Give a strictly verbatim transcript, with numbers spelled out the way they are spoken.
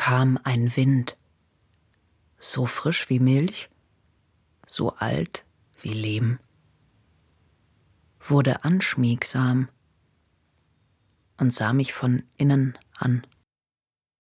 kam ein Wind, so frisch wie Milch, so alt wie Lehm, wurde anschmiegsam und sah mich von innen an.